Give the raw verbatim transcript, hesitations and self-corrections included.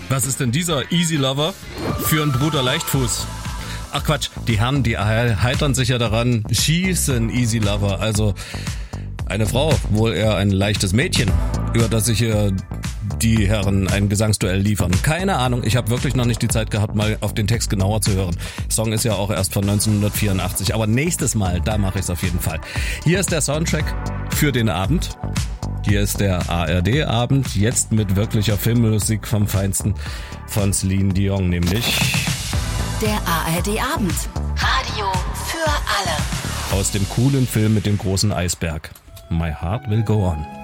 Was ist denn dieser Easy Lover für einen Bruder Leichtfuß? Ach Quatsch, die Herren, die heitern sich ja daran, schießen Easy Lover, also eine Frau, wohl eher ein leichtes Mädchen, über das sich hier die Herren ein Gesangsduell liefern. Keine Ahnung, ich habe wirklich noch nicht die Zeit gehabt, mal auf den Text genauer zu hören. Der Song ist ja auch erst von neunzehnhundertvierundachtzig, aber nächstes Mal, da mache ich es auf jeden Fall. Hier ist der Soundtrack für den Abend. Hier ist der A R D-Abend, jetzt mit wirklicher Filmmusik vom Feinsten von Celine Dion, nämlich der A R D-Abend. Radio für alle. Aus dem coolen Film mit dem großen Eisberg. My Heart Will Go On.